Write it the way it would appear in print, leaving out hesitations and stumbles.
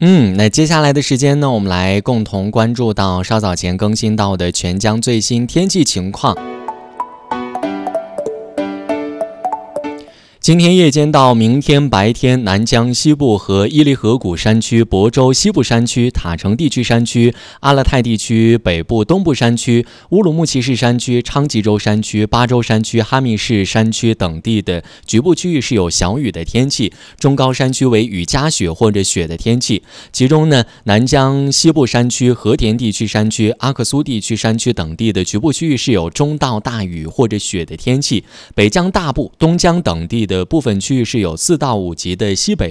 那接下来的时间呢，我们来共同关注到稍早前更新到的全江最新天气情况。今天夜间到明天白天，南江西部和伊犁河谷山区、亳州西部山区、塔城地区山区、阿勒泰地区北部东部山区、乌鲁木齐市山区、昌吉州山区、巴州山区、哈密市山区等地的局部区域是有小雨的天气，中高山区为雨夹雪或者雪的天气。其中呢，南江西部山区、和田地区山区、阿克苏地区山区等地的局部区域是有中到大雨或者雪的天气。北江大部、东江等地的部分区域是有4到5级的西北